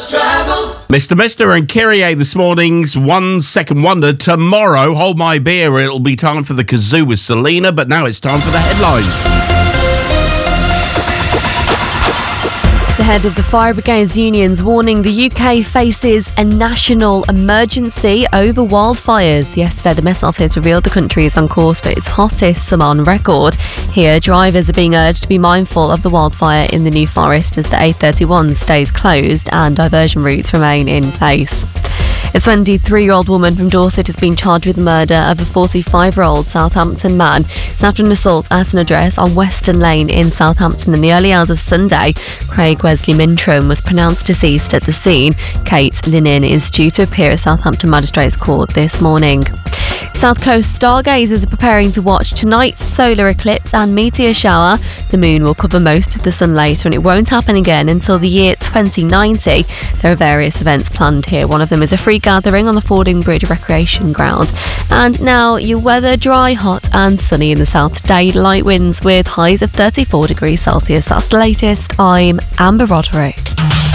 Mr. and Kyrie this morning's 1 Second Wonder. Tomorrow, hold my beer, it'll be time for the Kazoo with Selena, but now it's time for the headlines. The head of the Fire Brigades Union's warning the UK faces a national emergency over wildfires. Yesterday, the Met Office revealed the country is on course for its hottest summer on record. Here, drivers are being urged to be mindful of the wildfire in the New Forest as the A31 stays closed and diversion routes remain in place. A 23-year-old woman from Dorset has been charged with the murder of a 45-year-old Southampton man. It's after an assault at an address on Western Lane in Southampton in the early hours of Sunday. Craig Wesley Mintram was pronounced deceased at the scene. Kate Linen is due to appear at Southampton Magistrates Court this morning. South Coast stargazers are preparing to watch tonight's solar eclipse and meteor shower. The moon will cover most of the sun later and it won't happen again until the year 2090. There are various events planned here. One of them is a free gathering on the Fording Bridge Recreation Ground. And now your weather: dry, hot and sunny in the south today. Light winds with highs of 34 degrees Celsius. That's the latest. I'm Amber Roderick.